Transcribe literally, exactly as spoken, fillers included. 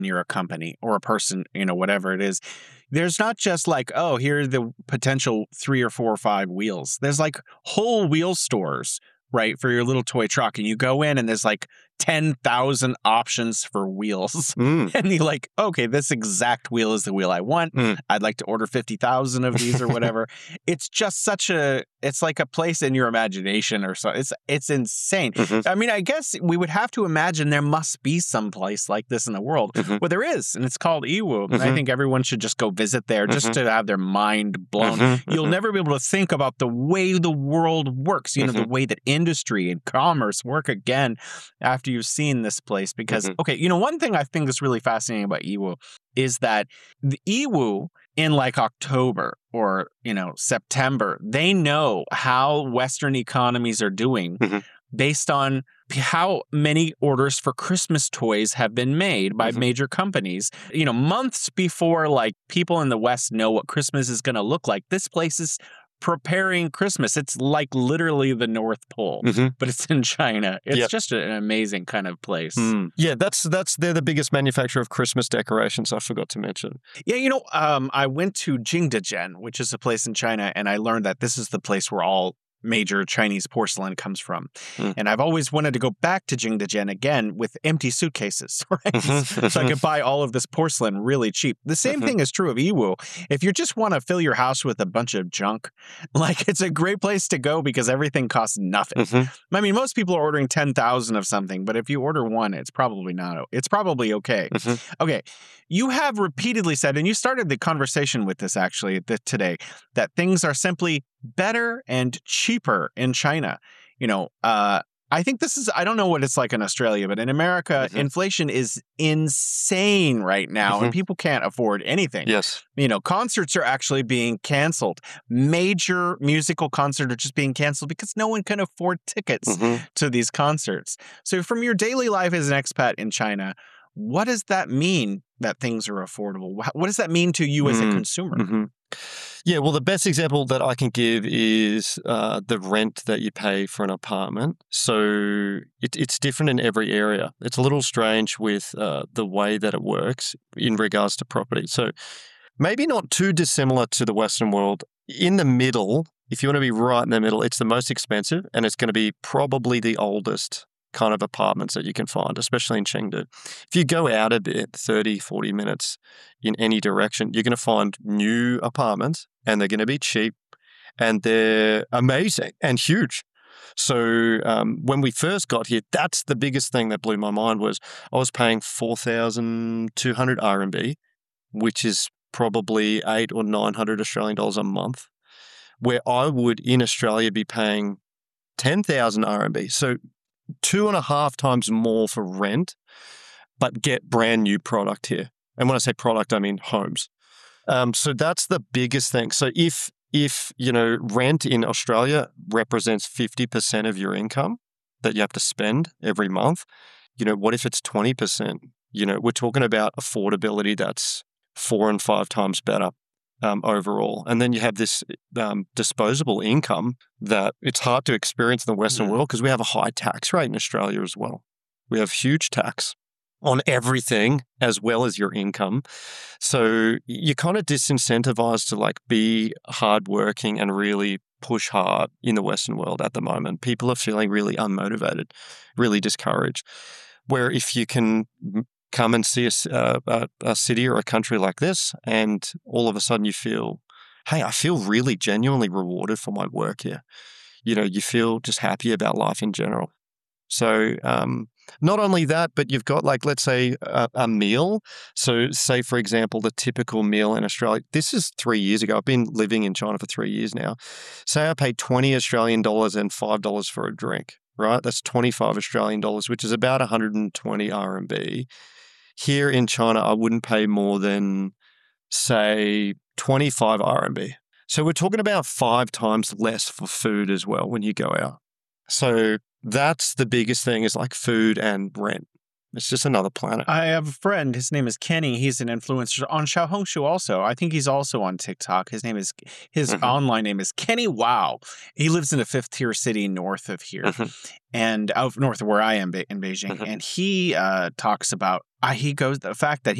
near a company or a person, you know, whatever it is, there's not just like, oh, here are the potential three or four or five wheels. There's like whole wheel stores, right, for your little toy truck. And you go in and there's like ten thousand options for wheels. Mm. And you're like, okay, this exact wheel is the wheel I want. Mm. I'd like to order fifty thousand of these or whatever. It's just such a, it's like a place in your imagination or so. It's, it's insane. Mm-hmm. I mean, I guess we would have to imagine there must be some place like this in the world. Mm-hmm. Well, there is, and it's called Yiwu. Mm-hmm. And I think everyone should just go visit there just Mm-hmm. to have their mind blown. Mm-hmm. You'll Mm-hmm. never be able to think about the way the world works, you know, Mm-hmm. the way that industry and commerce work again after you've seen this place. Because, Mm-hmm. okay, you know, one thing I think is really fascinating about Yiwu is that the Yiwu in like October or, you know, September, they know how Western economies are doing Mm-hmm. based on how many orders for Christmas toys have been made by Mm-hmm. major companies. You know, months before like people in the West know what Christmas is going to look like, this place is preparing Christmas. It's like literally the North Pole, Mm-hmm. but it's in China. It's Yep. just an amazing kind of place. Mm. Yeah, that's that's they're the biggest manufacturer of Christmas decorations. I forgot to mention. Yeah, you know, um, I went to Jingdezhen, which is a place in China, and I learned that this is the place where all major Chinese porcelain comes from. Mm. And I've always wanted to go back to Jingdezhen again with empty suitcases, right? Mhm, So I could buy all of this porcelain really cheap. The same Mhm. thing is true of Yiwu. If you just want to fill your house with a bunch of junk, like it's a great place to go because everything costs nothing. Mhm. I mean, most people are ordering ten thousand of something, but if you order one, it's probably not, it's probably okay. Mhm. Okay. You have repeatedly said, and you started the conversation with this actually th- today, that things are simply better and cheaper in China. You know, uh, I think this is, I don't know what it's like in Australia, but in America, Mhm. inflation is insane right now and Mhm. people can't afford anything. Yes. You know, concerts are actually being canceled. Major musical concerts are just being canceled because no one can afford tickets Mhm. to these concerts. So from your daily life as an expat in China, what does that mean that things are affordable? Wh- What does that mean to you as a Mm. consumer? Mhm. Yeah, well, the best example that I can give is uh, the rent that you pay for an apartment. So it, it's different in every area. It's a little strange with uh, the way that it works in regards to property. So maybe not too dissimilar to the Western world. In the middle, if you want to be right in the middle, it's the most expensive and it's going to be probably the oldest kind of apartments that you can find, especially in Chengdu. If you go out a bit, thirty, forty minutes in any direction, you're going to find new apartments and they're going to be cheap and they're amazing and huge. So um, when we first got here, that's the biggest thing that blew my mind was I was paying four thousand two hundred R M B, which is probably eight or nine hundred Australian dollars a month, where I would in Australia be paying ten thousand R M B. So two and a half times more for rent, but get brand new product here. And when I say product, I mean homes. Um, so that's the biggest thing. So if, if, you know, rent in Australia represents fifty percent of your income that you have to spend every month, you know, what if it's twenty percent? You know, we're talking about affordability that's four and five times better. Um, overall. And then you have this um, disposable income that it's hard to experience in the Western Mhm. world because we have a high tax rate in Australia as well. We have huge tax on everything as well as your income. So you're kind of disincentivized to like be hardworking and really push hard in the Western world at the moment. People are feeling really unmotivated, really discouraged. Where if you can come and see a, a, a city or a country like this, and all of a sudden you feel, hey, I feel really genuinely rewarded for my work here. You know, you feel just happy about life in general. So um, not only that, but you've got like, let's say a, a meal. So say, for example, the typical meal in Australia, this is three years ago. I've been living in China for three years now. Say I paid twenty Australian dollars and five dollars for a drink, right? That's twenty-five Australian dollars, which is about one hundred twenty R M B. Here in China, I wouldn't pay more than, say, twenty-five R M B. So we're talking about five times less for food as well when you go out. So that's the biggest thing is like food and rent. It's just another planet. I have a friend. His name is Kenny. He's an influencer on Xiaohongshu also. I think he's also on TikTok. His name is his Mhm. online name is Kenny Wow. He lives in a fifth tier city north of here, Mhm. and out north of where I am Be- in Beijing. Mhm. And he uh, talks about uh, he goes the fact that he